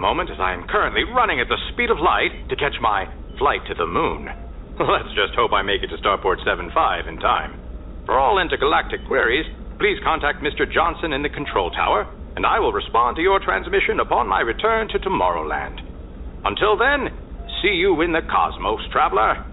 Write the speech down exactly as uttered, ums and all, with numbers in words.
moment as I am currently running at the speed of light to catch my flight to the moon. Let's just hope I make it to Starport seven five in time. For all intergalactic queries, please contact Mister Johnson in the control tower, and I will respond to your transmission upon my return to Tomorrowland. Until then, see you in the cosmos, traveler.